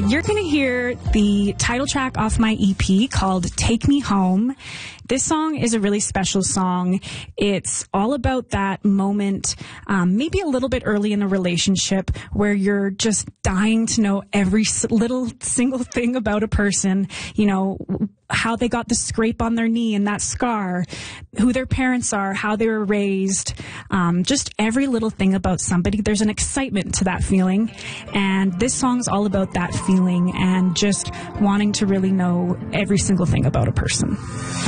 You're going to hear the title track off my EP called Take Me Home. This song is a really special song. It's all about that moment, maybe a little bit early in the relationship where you're just dying to know every little single thing about a person, you know, how they got the scrape on their knee and that scar, who their parents are, how they were raised, just every little thing about somebody. There's an excitement to that feeling. And this song's all about that feeling and just wanting to really know every single thing about a person.